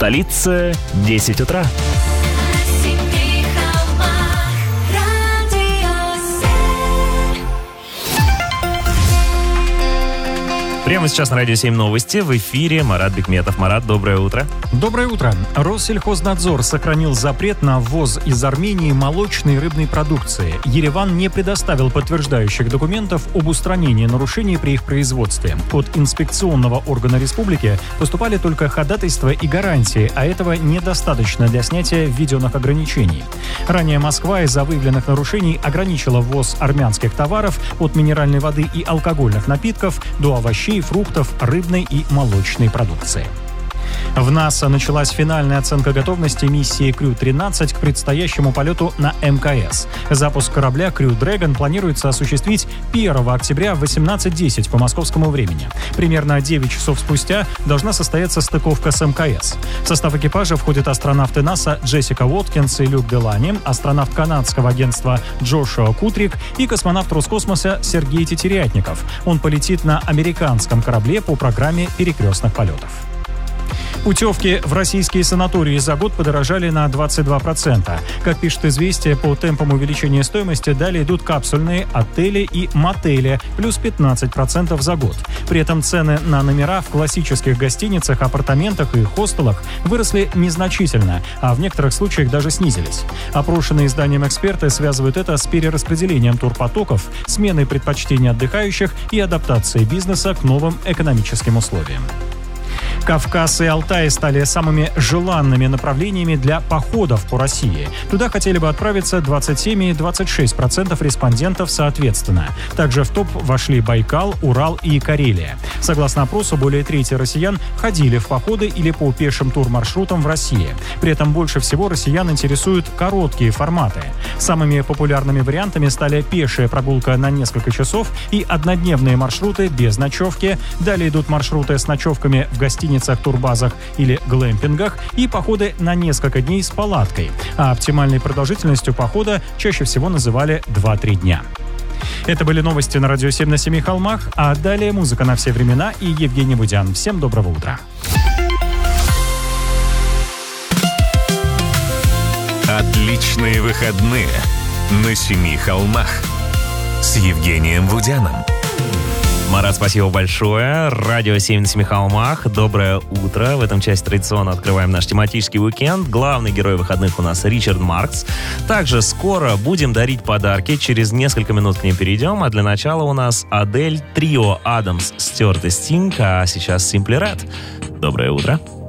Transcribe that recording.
Столица 10 утра. Прямо сейчас на Радио 7 новости. В эфире Марат Бекметов. Марат, доброе утро. Доброе утро. Россельхознадзор сохранил запрет на ввоз из Армении молочной и рыбной продукции. Ереван не предоставил подтверждающих документов об устранении нарушений при их производстве. От инспекционного органа республики поступали только ходатайства и гарантии, а этого недостаточно для снятия введенных ограничений. Ранее Москва из-за выявленных нарушений ограничила ввоз армянских товаров от минеральной воды и алкогольных напитков до овощей, фруктов, рыбной и молочной продукции. В НАСА началась финальная оценка готовности миссии Крю-13 к предстоящему полету на МКС. Запуск корабля Crew Dragon планируется осуществить 1 октября в 18:10 по московскому времени. Примерно 9 часов спустя должна состояться стыковка с МКС. В состав экипажа входят астронавты НАСА Джессика Уоткинс и Люк Делани, астронавт канадского агентства Джошуа Кутрик и космонавт Роскосмоса Сергей Тетерятников. Он полетит на американском корабле по программе перекрестных полетов. Путевки в российские санатории за год подорожали на 22%. Как пишет «Известия», по темпам увеличения стоимости далее идут капсульные, отели и мотели, плюс 15% за год. При этом цены на номера в классических гостиницах, апартаментах и хостелах выросли незначительно, а в некоторых случаях даже снизились. Опрошенные изданием эксперты связывают это с перераспределением турпотоков, сменой предпочтений отдыхающих и адаптацией бизнеса к новым экономическим условиям. Кавказ и Алтай стали самыми желанными направлениями для походов по России. Туда хотели бы отправиться 27 и 26% респондентов соответственно. Также в топ вошли Байкал, Урал и Карелия. Согласно опросу, более трети россиян ходили в походы или по пешим турмаршрутам в России. При этом больше всего россиян интересуют короткие форматы. Самыми популярными вариантами стали пешая прогулка на несколько часов и однодневные маршруты без ночевки. Далее идут маршруты с ночевками в гостиницах, турбазах или глэмпингах и походы на несколько дней с палаткой. А оптимальной продолжительностью похода чаще всего называли 2-3 дня. Это были новости на Радио 7 на Семи холмах, а далее музыка на все времена и Евгений Будян. Всем доброго утра. Отличные выходные на Семи холмах с Евгением Будяном. Марат, спасибо большое. Радио 7 на Семи холмах. Доброе утро. В этом части традиционно открываем наш тематический уикенд. Главный герой выходных у нас Ричард Маркс. Также скоро будем дарить подарки. Через несколько минут к ним перейдем. А для начала у нас Адель, трио Адамс, Стюарт и Стинг. А сейчас Simply Red. Доброе утро.